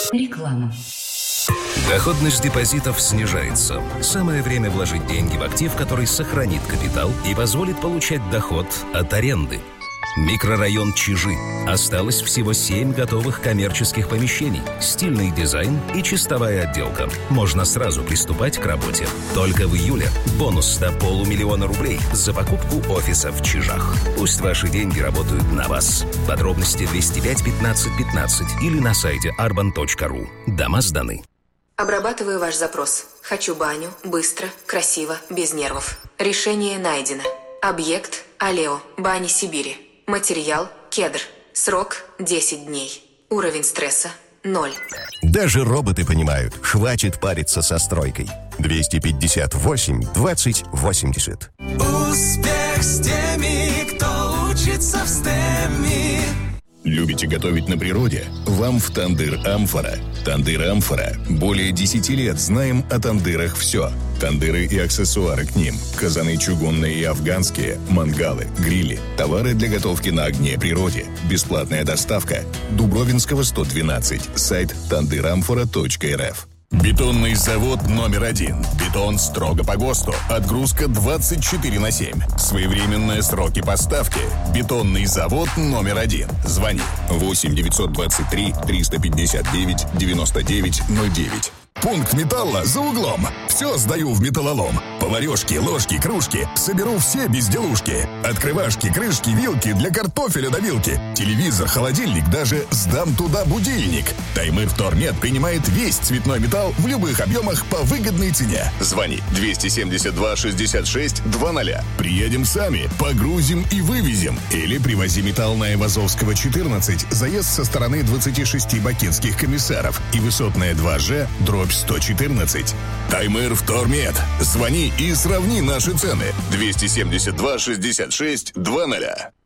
Реклама. Доходность депозитов снижается. Самое время вложить деньги в актив, который сохранит капитал и позволит получать доход от аренды. Микрорайон Чижи. Осталось всего 7 готовых коммерческих помещений, стильный дизайн и чистовая отделка. Можно сразу приступать к работе. Только в июле бонус до 500 000 рублей за покупку офиса в Чижах. Пусть ваши деньги работают на вас. Подробности 205 15 15 или на сайте arban.ru. Дома сданы. Обрабатываю ваш запрос. Хочу баню, быстро, красиво, без нервов. Решение найдено. Объект – Алео, Бани Сибири. Материал – кедр. Срок – 10 дней. Уровень стресса – 0. Даже роботы понимают, хватит париться со стройкой. 258 20 80. Успех с теми, кто учится в STEM. Любите готовить на природе? Вам в Тандыр Амфора. Тандыр Амфора. Более 10 лет знаем о тандырах все. Тандыры и аксессуары к ним. Казаны чугунные и афганские, мангалы, грили. Товары для готовки на огне природе. Бесплатная доставка. Дубровинского 112. Сайт tandyramfora.rf. Бетонный завод номер 1. Бетон строго по ГОСТу. Отгрузка 24/7. Своевременные сроки поставки. Бетонный завод номер 1. Звони 8 923 359 99 09. Пункт металла за углом. Все сдаю в металлолом. Поварешки, ложки, кружки. Соберу все безделушки. Открывашки, крышки, вилки для картофеля до вилки. Телевизор, холодильник, даже сдам туда будильник. Таймыр Втормет принимает весь цветной металл в любых объемах по выгодной цене. Звони 272 66 00. Приедем сами, погрузим и вывезем. Или привози металл на Айвазовского 14. Заезд со стороны 26 бакинских комиссаров. И высотная 2Ж, дробь 114. Таймыр Втормет. Звони и сравни наши цены. 272 66 00.